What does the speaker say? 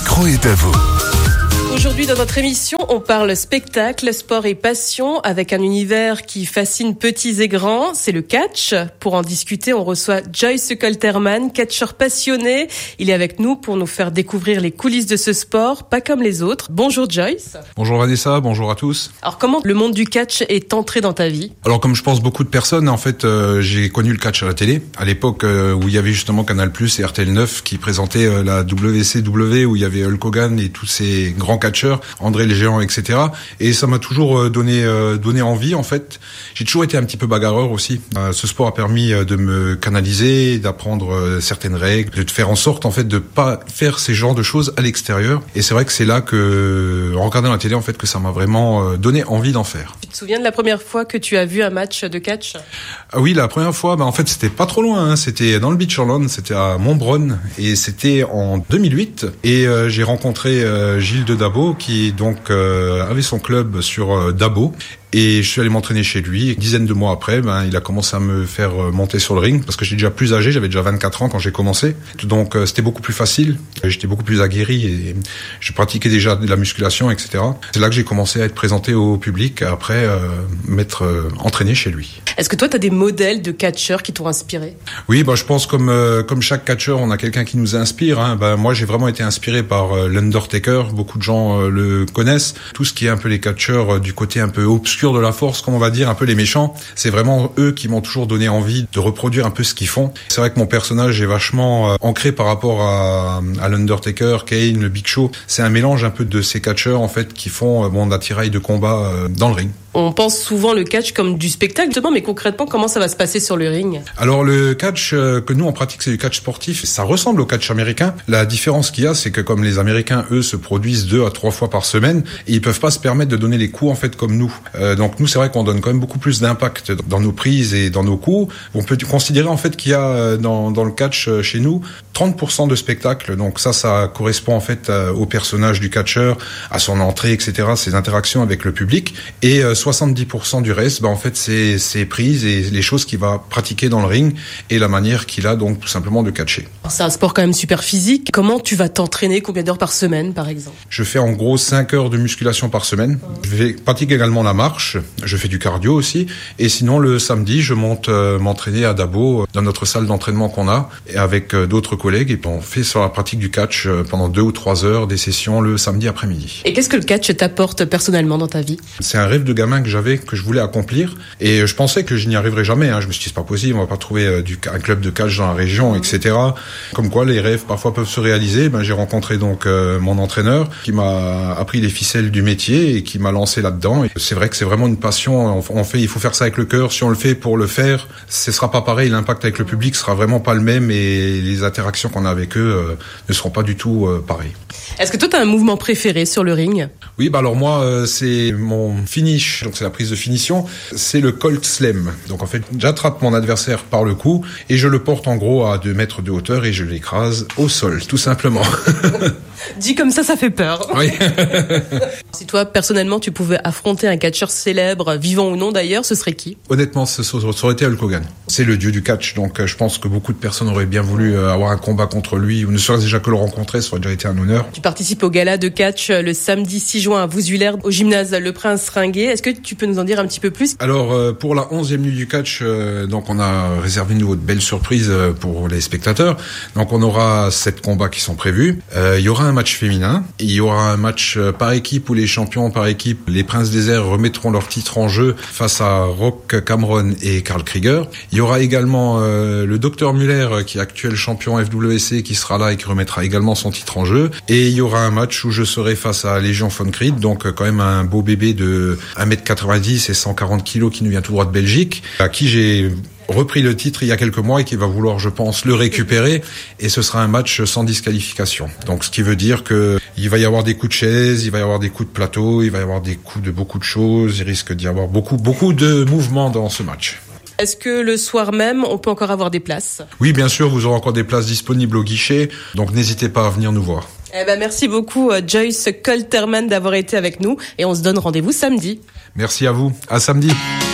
micro est à vous. Aujourd'hui, dans notre émission, on parle spectacle, sport et passion avec un univers qui fascine petits et grands. C'est le catch. Pour en discuter, on reçoit Joyce Kulterman, catcheur passionné. Il est avec nous pour nous faire découvrir les coulisses de ce sport, pas comme les autres. Bonjour Joyce. Bonjour Vanessa, bonjour à tous. Alors comment le monde du catch est entré dans ta vie ? Alors comme je pense beaucoup de personnes, en fait, j'ai connu le catch à la télé, à l'époque où il y avait justement Canal+ et RTL 9 qui présentaient la WCW, où il y avait Hulk Hogan et tous ces grands catcheurs, André le Géant, etc. Et ça m'a toujours donné envie, en fait. J'ai toujours été un petit peu bagarreur aussi. Ce sport a permis de me canaliser, d'apprendre certaines règles, de faire en sorte, en fait, de pas faire ces genres de choses à l'extérieur. Et c'est vrai que c'est là que, en regardant la télé, en fait, que ça m'a vraiment donné envie d'en faire. Tu te souviens de la première fois que tu as vu un match de catch ? Oui, la première fois, en fait, c'était pas trop loin, hein. C'était dans le Beachland, c'était à Montbronn, et c'était en 2008. Et j'ai rencontré Gilles de Dabo, qui donc avait son club sur Dabo. Et je suis allé m'entraîner chez lui. Une dizaine de mois après, il a commencé à me faire monter sur le ring parce que j'étais déjà plus âgé, j'avais déjà 24 ans quand j'ai commencé. Donc c'était beaucoup plus facile, j'étais beaucoup plus aguerri et je pratiquais déjà de la musculation, etc. C'est là que j'ai commencé à être présenté au public après m'être entraîné chez lui. Est-ce que toi, tu as des modèles de catcheurs qui t'ont inspiré ? Oui, je pense comme chaque catcheur, on a quelqu'un qui nous inspire. Moi, j'ai vraiment été inspiré par l'Undertaker. Beaucoup de gens le connaissent. Tout ce qui est un peu les catcheurs du côté un peu obscur de la force, comme on va dire, un peu les méchants. C'est vraiment eux qui m'ont toujours donné envie de reproduire un peu ce qu'ils font. C'est vrai que mon personnage est vachement ancré par rapport à l'Undertaker, Kane, le Big Show. C'est un mélange un peu de ces catcheurs, en fait, qui font d'attirail de combat dans le ring. On pense souvent le catch comme du spectacle, justement, mais concrètement, comment ça va se passer sur le ring ? Alors le catch que nous on pratique, c'est du catch sportif. Ça ressemble au catch américain. La différence qu'il y a, c'est que comme les Américains, eux, se produisent 2 à 3 fois par semaine, et ils peuvent pas se permettre de donner les coups en fait comme nous. Donc nous, c'est vrai qu'on donne quand même beaucoup plus d'impact dans nos prises et dans nos coups. On peut considérer en fait qu'il y a dans le catch chez nous 30% de spectacle. Donc ça correspond en fait au personnage du catcheur, à son entrée, etc., ses interactions avec le public, et 70% du reste, en fait, c'est ses prises et les choses qu'il va pratiquer dans le ring et la manière qu'il a donc tout simplement de catcher. C'est un sport quand même super physique. Comment tu vas t'entraîner ? Combien d'heures par semaine, par exemple ? Je fais en gros 5 heures de musculation par semaine. Je vais pratiquer également la marche. Je fais du cardio aussi. Et sinon, le samedi, je monte m'entraîner à Dabo dans notre salle d'entraînement qu'on a et avec d'autres collègues. Et on fait sur la pratique du catch pendant 2 ou 3 heures des sessions le samedi après-midi. Et qu'est-ce que le catch t'apporte personnellement dans ta vie ? C'est un rêve de gamin que je voulais accomplir, et je pensais que je n'y arriverais jamais. Je me suis dit, c'est pas possible, on va pas trouver un club de catch dans la région, etc. Comme quoi, les rêves parfois peuvent se réaliser. J'ai rencontré donc mon entraîneur qui m'a appris les ficelles du métier et qui m'a lancé là-dedans. Et c'est vrai que c'est vraiment une passion. Il faut faire ça avec le cœur. Si on le fait pour le faire, ce sera pas pareil. L'impact avec le public sera vraiment pas le même, et les interactions qu'on a avec eux ne seront pas du tout pareilles. Est-ce que toi, tu as un mouvement préféré sur le ring ? Oui, alors moi, c'est mon finish, donc c'est la prise de finition, c'est le Colt Slam. Donc en fait, j'attrape mon adversaire par le cou et je le porte en gros à 2 mètres de hauteur et je l'écrase au sol, tout simplement. Dit comme ça fait peur. Oui. Si toi, personnellement, tu pouvais affronter un catcheur célèbre, vivant ou non d'ailleurs, ce serait qui ? Honnêtement, ça aurait été Hulk Hogan. C'est le dieu du catch, donc je pense que beaucoup de personnes auraient bien voulu avoir un combat contre lui, ou ne serait-ce déjà que le rencontrer, ça aurait déjà été un honneur. Tu participes au gala de catch le samedi 6 juin à Vousuilaire, au gymnase Le Prince Ringuet. Est-ce que tu peux nous en dire un petit peu plus ? Alors, pour la 11e nuit du catch, donc on a réservé une belle surprise pour les spectateurs. Donc on aura 7 combats qui sont prévus. Il y aura un match féminin. Il y aura un match par équipe où les champions par équipe, les Princes des Airs, remettront leur titre en jeu face à Rock Cameron et Karl Krieger. Il y aura également le Dr Muller, qui est actuel champion FWC, qui sera là et qui remettra également son titre en jeu. Et il y aura un match où je serai face à Légion von Creed, donc quand même un beau bébé de 1m90 et 140 kg qui nous vient tout droit de Belgique, à qui j'ai repris le titre il y a quelques mois et qui va vouloir, je pense, le récupérer, et ce sera un match sans disqualification. Donc ce qui veut dire que il va y avoir des coups de chaise, il va y avoir des coups de plateau, il va y avoir des coups de beaucoup de choses, il risque d'y avoir beaucoup de mouvements dans ce match. Est-ce que le soir même, on peut encore avoir des places ? Oui, bien sûr, vous aurez encore des places disponibles au guichet, donc n'hésitez pas à venir nous voir. Merci beaucoup Joyce Kulterman d'avoir été avec nous, et on se donne rendez-vous samedi. Merci à vous, à samedi.